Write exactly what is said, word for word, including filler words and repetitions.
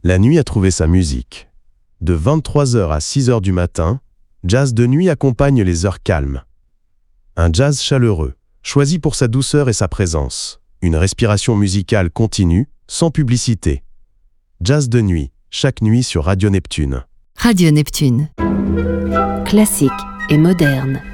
La nuit a trouvé sa musique. De vingt-trois heures à six heures du matin, Jazz de nuit accompagne les heures calmes. Un jazz chaleureux, choisi pour sa douceur et sa présence. Une respiration musicale continue, sans publicité. Jazz de nuit, chaque nuit sur Radio Neptune. Radio Neptune. Classique et moderne.